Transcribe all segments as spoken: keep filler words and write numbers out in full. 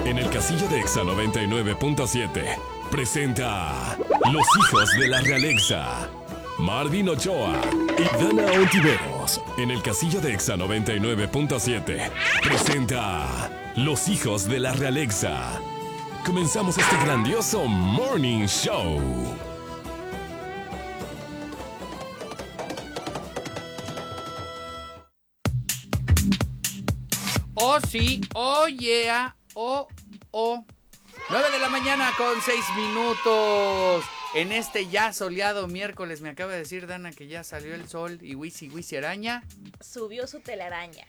En el Casillo de Exa noventa y nueve punto siete presenta Los Hijos de la Realexa. Marvin Ochoa y Dana Ontiveros. En el Casillo de Exa noventa y nueve punto siete presenta Los Hijos de la Realexa. Comenzamos este grandioso Morning Show. Oh sí, oh yeah, oh oh. nueve de la mañana con seis minutos. En este ya soleado miércoles me acaba de decir Dana que ya salió el sol y Wisi Wisi Araña subió su telaraña.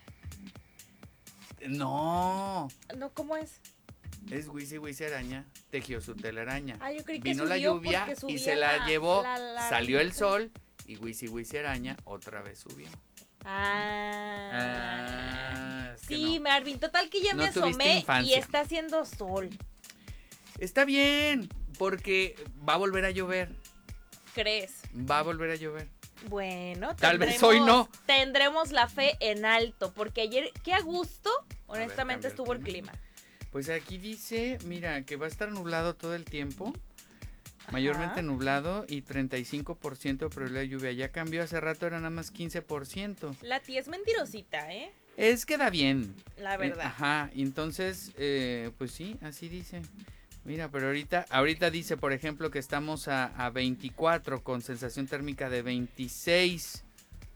No. No, ¿cómo es? Es Wisi Wisi Araña, tejió su telaraña. Ah, yo creí que Vino la lluvia y se la, la llevó, la, la, salió el sol y Wisi Wisi Araña otra vez subió. Ah, ah es sí, no. Marvin, total que ya no me asomé y está haciendo sol. Está bien, porque va a volver a llover. ¿Crees? Va a volver a llover. Bueno, tal vez hoy no. Tendremos la fe en alto, porque ayer, qué a gusto, honestamente, ver, estuvo el clima. Pues aquí dice, mira, que va a estar nublado todo el tiempo. Mayormente Ajá. nublado y treinta y cinco por ciento de probabilidad de lluvia. Ya cambió, hace rato era nada más quince por ciento. La tía es mentirosita, ¿eh? Es que da bien. La verdad. Eh, ajá, entonces, eh, pues sí, así dice. Mira, pero ahorita, ahorita dice, por ejemplo, que estamos a, a veinticuatro con sensación térmica de veintiséis.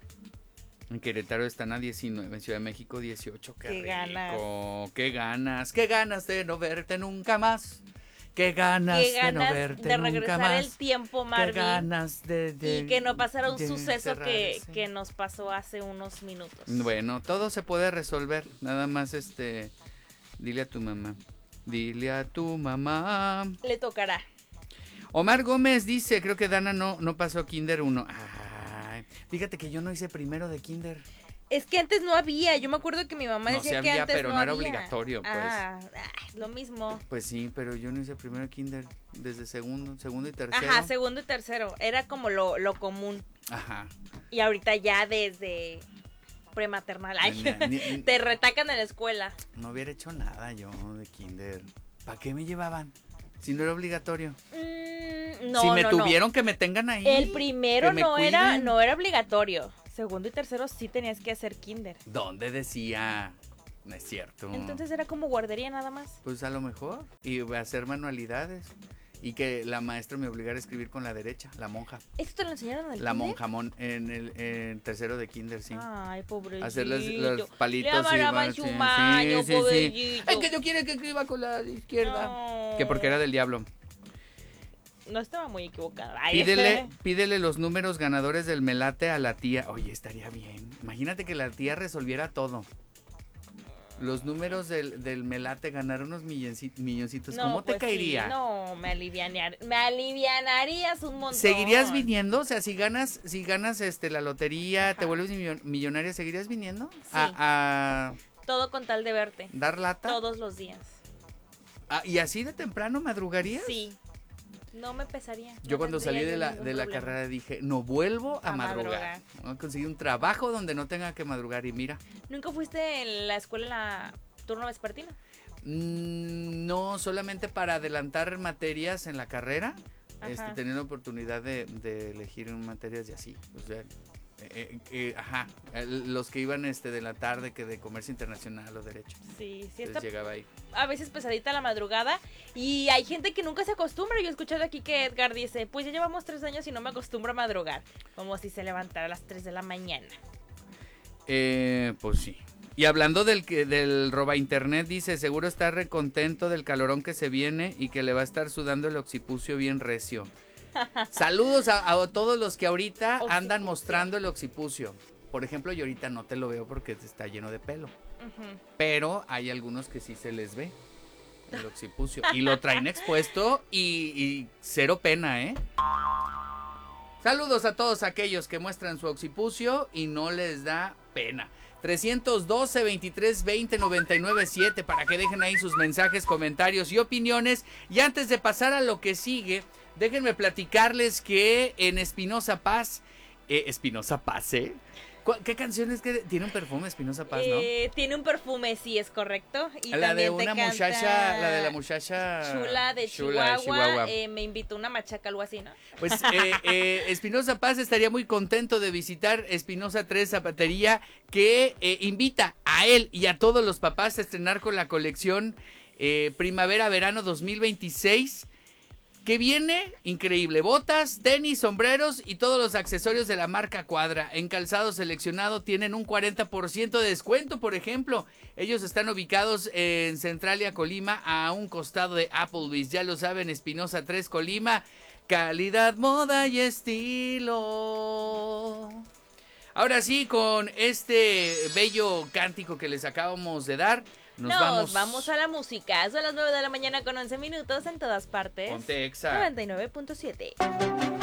En Querétaro están a diecinueve, en Ciudad de México dieciocho. Qué, qué rico, ganas. Qué ganas, qué ganas de no verte nunca más. Qué ganas, qué ganas de no verte de nunca regresar más. El tiempo, Marvin. Qué ganas de, de y que no pasara un suceso que, cerrarse. que nos pasó hace unos minutos. Bueno, todo se puede resolver. Nada más, este, dile a tu mamá. Dile a tu mamá. Le tocará. Omar Gómez dice, creo que Dana no, no pasó Kinder uno. Ay, fíjate que yo no hice primero de Kinder. Es que antes no había, yo me acuerdo que mi mamá no, decía sí había, que antes pero no, no era había. obligatorio, pues. Ah, lo mismo. Pues sí, pero yo no hice primero de Kinder, desde segundo, segundo y tercero. Ajá, segundo y tercero, era como lo, lo común. Ajá. Y ahorita ya desde prematernal, ay, ni, ni, te retacan en la escuela. No hubiera hecho nada yo de Kinder. ¿Para qué me llevaban? Si no era obligatorio. Mm, no, si me no, tuvieron no. que me tengan ahí. El primero no era, no era obligatorio. Segundo y tercero sí tenías que hacer kinder. ¿Dónde decía? No es cierto. Entonces era como guardería nada más. Pues a lo mejor. Y hacer manualidades. Y que la maestra me obligara a escribir con la derecha, la monja. ¿Esto te lo enseñaron en el La kinder? monjamón en el en tercero de kinder, sí. Ay, pobrecito. Hacer los, los palitos. Le amarraban su maño, sí, pobrecito. Sí. Es que yo quiero que escriba con la izquierda. No. Que porque era del diablo. No estaba muy equivocada. Ay, pídele, pídele los números ganadores del melate a la tía. Oye, estaría bien. Imagínate que la tía resolviera todo. Los números del, del melate, ganar unos milloncitos. milloncitos. No, ¿Cómo te pues caería? Sí, no, me alivianar, me alivianarías un montón. ¿Seguirías viniendo? O sea, si ganas, si ganas este la lotería, Ajá. te vuelves millonaria, ¿seguirías viniendo? Sí. A, a todo con tal de verte. ¿Dar lata? Todos los días. Ah, ¿y así de temprano madrugarías? Sí. No me pesaría. Yo no cuando salí de la, de la carrera dije, no vuelvo a, a madrugar. madrugar. ¿No? Conseguí un trabajo donde no tenga que madrugar y mira. ¿Nunca fuiste en la escuela en la turno vespertino? Mm, no, solamente para adelantar materias en la carrera, este, teniendo oportunidad de, de elegir materias y así. O sea, eh, eh, ajá, los que iban este de la tarde, que de comercio internacional o derecho. Sí, sí. Entonces llegaba ahí. A veces pesadita la madrugada y hay gente que nunca se acostumbra. Yo he escuchado aquí que Edgar dice, pues ya llevamos tres años y no me acostumbro a madrugar, como si se levantara a las tres de la mañana. Eh, pues sí. Y hablando del, del roba internet, dice, seguro está recontento del calorón que se viene y que le va a estar sudando el occipucio bien recio. Saludos a, a todos los que ahorita occipucio. andan mostrando el occipucio. Por ejemplo, yo ahorita no te lo veo porque está lleno de pelo. Uh-huh. Pero hay algunos que sí se les ve el occipucio. Y lo traen expuesto y, y cero pena, ¿eh? Saludos a todos aquellos que muestran su occipucio y no les da pena. trescientos doce, veintitrés, veinte, noventa y nueve, siete para que dejen ahí sus mensajes, comentarios y opiniones. Y antes de pasar a lo que sigue, déjenme platicarles que en Espinosa Paz, eh, Espinosa Paz, ¿eh? ¿Qué canción es que tiene un perfume Espinoza Paz, no? Eh, tiene un perfume, sí, es correcto. Y la de también una te muchacha, canta la de la muchacha Chula de Chula Chihuahua, de Chihuahua. Eh, me invitó una machaca, algo así, ¿no? Pues eh, eh, Espinoza Paz estaría muy contento de visitar Espinoza tres Zapatería, que eh, invita a él y a todos los papás a estrenar con la colección eh, Primavera-Verano dos mil veintiséis, que viene increíble. Botas, tenis, sombreros y todos los accesorios de la marca Cuadra. En calzado seleccionado tienen un cuarenta por ciento de descuento, por ejemplo. Ellos están ubicados en Centralia, Colima, a un costado de Applebee's. Ya lo saben, Espinoza tres Colima. Calidad, moda y estilo. Ahora sí, con este bello cántico que les acabamos de dar, nos, Nos vamos... vamos a la música. Son las nueve de la mañana con once minutos en todas partes. Ponte Exa. noventa y nueve punto siete.